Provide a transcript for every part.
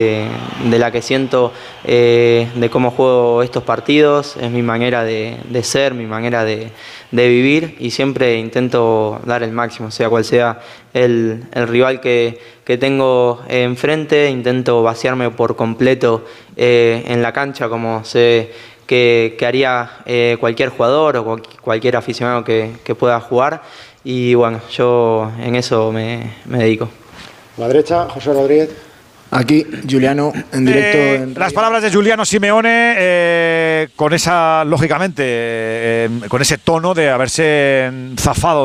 de la que siento de cómo juego estos partidos, es mi manera de ser, mi manera de vivir, y siempre intento dar el máximo, sea cual sea el rival que tengo enfrente. Intento vaciarme por completo en la cancha, como sé que haría cualquier jugador o cualquier aficionado que pueda jugar, y bueno, yo en eso me dedico. A la derecha, José Rodríguez. Aquí, Giuliano, en directo. Las palabras de Giuliano Simeone, con esa, lógicamente, con ese tono de haberse zafado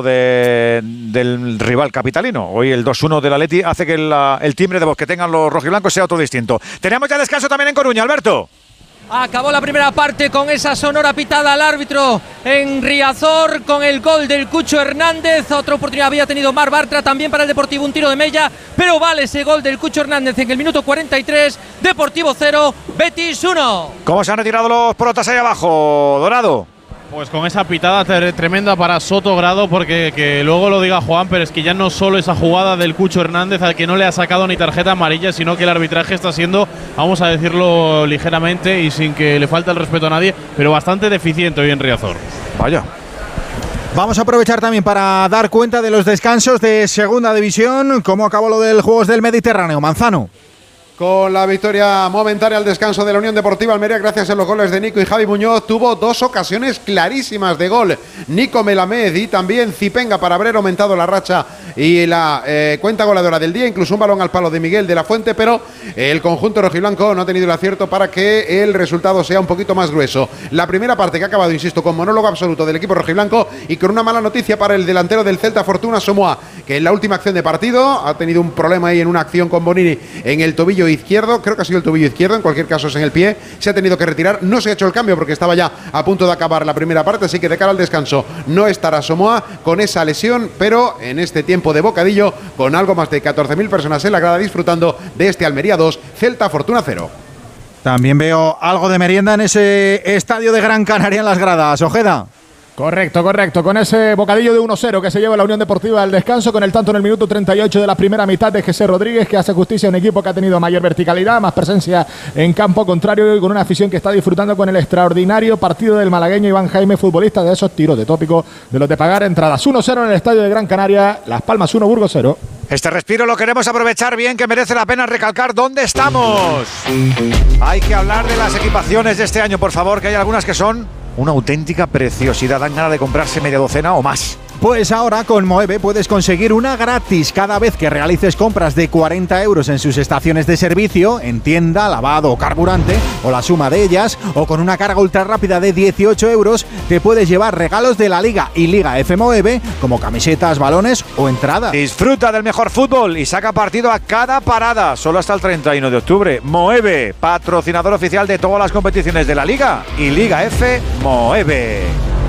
del rival capitalino. Hoy el 2-1 del Atleti hace que el timbre de voz que tengan los rojiblancos sea otro distinto. Tenemos ya descanso también en Coruña, Alberto. Acabó la primera parte con esa sonora pitada al árbitro en Riazor, con el gol del Cucho Hernández. Otra oportunidad había tenido Mar Bartra también para el Deportivo, un tiro de Mella, pero vale ese gol del Cucho Hernández en el minuto 43. Deportivo 0, Betis 1. ¿Cómo se han retirado los protas ahí abajo, Dorado? Pues con esa pitada tremenda para Soto Grado, porque que luego lo diga Juan, pero es que ya no solo esa jugada del Cucho Hernández, al que no le ha sacado ni tarjeta amarilla, sino que el arbitraje está siendo, vamos a decirlo ligeramente y sin que le falte el respeto a nadie, pero bastante deficiente hoy en Riazor. Vaya. Vamos a aprovechar también para dar cuenta de los descansos de Segunda División. ¿Cómo acabó lo del Juegos del Mediterráneo, Manzano? Con la victoria momentánea al descanso de la Unión Deportiva Almería, gracias a los goles de Nico y Javi Muñoz, tuvo dos ocasiones clarísimas de gol. Nico Melamed y también Zipenga, para haber aumentado la racha y la cuenta goleadora del día, incluso un balón al palo de Miguel de la Fuente, pero el conjunto rojiblanco no ha tenido el acierto para que el resultado sea un poquito más grueso. La primera parte que ha acabado, insisto, con monólogo absoluto del equipo rojiblanco y con una mala noticia para el delantero del Celta, Fortuna Somoa, que en la última acción de partido ha tenido un problema ahí en una acción con Bonini en el tobillo izquierdo, creo que ha sido el tobillo izquierdo, en cualquier caso es en el pie, se ha tenido que retirar, no se ha hecho el cambio porque estaba ya a punto de acabar la primera parte, así que de cara al descanso no estará Somoa con esa lesión, pero en este tiempo de bocadillo, con algo más de 14.000 personas en la grada disfrutando de este Almería 2, Celta Fortuna 0. También veo algo de merienda en ese estadio de Gran Canaria en las gradas, Ojeda. Correcto, con ese bocadillo de 1-0 que se lleva la Unión Deportiva al descanso, con el tanto en el minuto 38 de la primera mitad de José Rodríguez, que hace justicia a un equipo que ha tenido mayor verticalidad, más presencia en campo contrario y con una afición que está disfrutando con el extraordinario partido del malagueño Iván Jaime, futbolista de esos tiros de tópico, de los de pagar entradas. 1-0 en el estadio de Gran Canaria, Las Palmas 1, Burgos 0. Este respiro lo queremos aprovechar bien, que merece la pena recalcar dónde estamos. Hay que hablar de las equipaciones de este año, por favor, que hay algunas que son una auténtica preciosidad. Dan ganas de comprarse media docena o más. Pues ahora con Moeve puedes conseguir una gratis cada vez que realices compras de 40 euros en sus estaciones de servicio, en tienda, lavado o carburante, o la suma de ellas, o con una carga ultra rápida de 18 euros, te puedes llevar regalos de la Liga y Liga F Moeve, como camisetas, balones o entradas. Disfruta del mejor fútbol y saca partido a cada parada, solo hasta el 31 de octubre. Moeve, patrocinador oficial de todas las competiciones de la Liga y Liga F Moeve.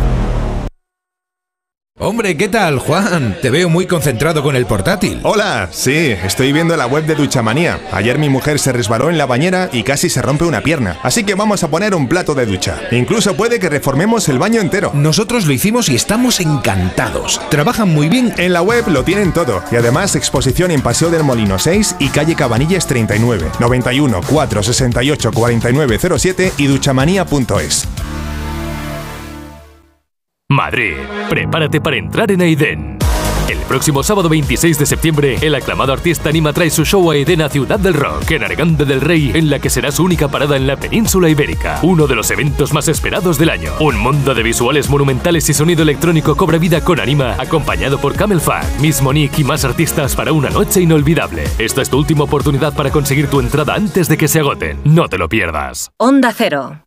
Hombre, ¿qué tal, Juan? Te veo muy concentrado con el portátil. Hola, sí, estoy viendo la web de Duchamanía. Ayer mi mujer se resbaló en la bañera y casi se rompe una pierna. Así que vamos a poner un plato de ducha. Incluso puede que reformemos el baño entero. Nosotros lo hicimos y estamos encantados. Trabajan muy bien. En la web lo tienen todo. Y además exposición en Paseo del Molino 6 y calle Cabanilles 39. 91 468 4907 y duchamanía.es. Madrid, prepárate para entrar en Aidén. El próximo sábado 26 de septiembre, el aclamado artista Anima trae su show a Aidén, a Ciudad del Rock, en Arganda del Rey, en la que será su única parada en la península ibérica. Uno de los eventos más esperados del año. Un mundo de visuales monumentales y sonido electrónico cobra vida con Anima, acompañado por Camel Fat, Miss Monique y más artistas para una noche inolvidable. Esta es tu última oportunidad para conseguir tu entrada antes de que se agoten. No te lo pierdas. Onda Cero.